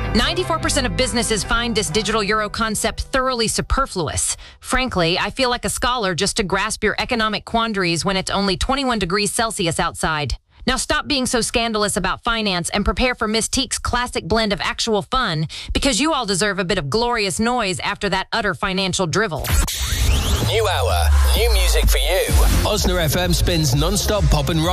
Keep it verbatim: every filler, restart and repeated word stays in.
ninety-four percent of businesses find this digital euro concept thoroughly superfluous. Frankly, I feel like a scholar just to grasp your economic quandaries when it's only twenty-one degrees Celsius outside. Now stop being so scandalous about finance and prepare for Miss Teek's classic blend of actual fun, because you all deserve a bit of glorious noise after that utter financial drivel. New hour, new music for you. Osna F M spins non-stop pop and rock.